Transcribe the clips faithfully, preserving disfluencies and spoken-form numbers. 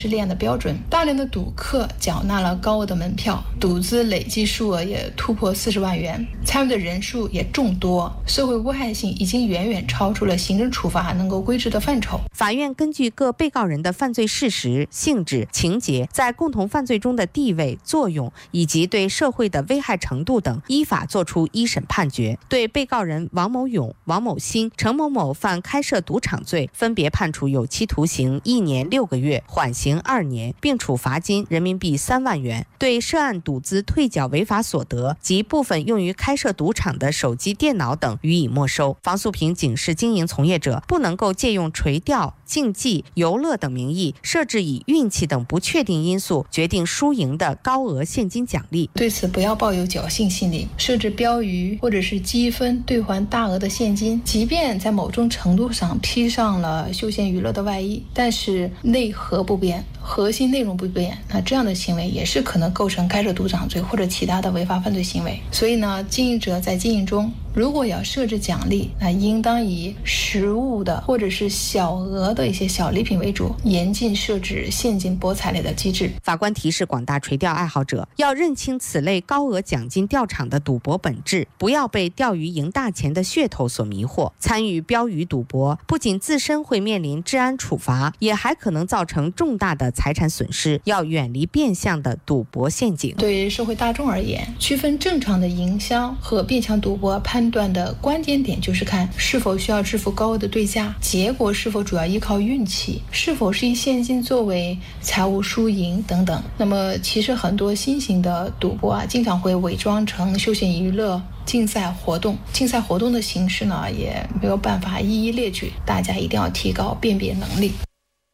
是立案的标准，大量的赌客缴纳了高额的门票，赌资累计数额也突破四十万元，参与的人数也众多，社会危害性已经远远超出了行政处罚能够规制的范畴。 法院根据各被告人的犯罪事实、性质、情节，在共同犯罪中的地位、作用以及对社会的危害程度等，依法作出一审判决。对被告人王某勇、王某新、程某某犯开设赌场罪，分别判处有期徒刑一年六个月，缓刑二年，并处罚金人民币三万元。对涉案赌资退缴违法所得及部分用于开设赌场的手机、电脑等予以没收。房诉平警示经营从业者，不能够借用垂钓、竞技、游乐等名义设置以运气等不确定因素决定输赢的高额现金奖励。 对此不要抱有侥幸心理，设置标语或者是积分兑换大额的现金，即便在某种程度上披上了休闲娱乐的外衣，但是内核不变，核心内容不变，那这样的行为也是可能构成开设赌场罪或者其他的违法犯罪行为。所以呢，经营者在经营中如果要设置奖励，那应当以实物的或者是小额的一些小礼品为主，严禁设置现金博彩类的机制。 法官提示广大垂钓爱好者，要认清此类高额奖金钓场的赌博本质，不要被钓鱼赢大钱的噱头所迷惑。参与标语赌博，不仅自身会面临治安处罚，也还可能造成重大的财产损失，要远离变相的赌博陷阱。 对社会大众而言，区分正常的营销和变相赌博判断的关键点就是看是否需要支付高额的对价，结果是否主要依靠运气，是否是以现金作为财务输赢等等。那么其实很多新型的赌博啊，经常会伪装成休闲娱乐、竞赛活动，竞赛活动的形式呢，也没有办法一一列举，大家一定要提高辨别能力。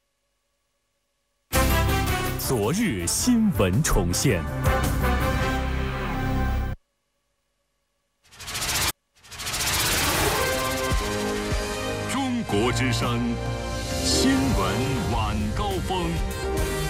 昨日新闻重现。中国之声新闻晚高峰。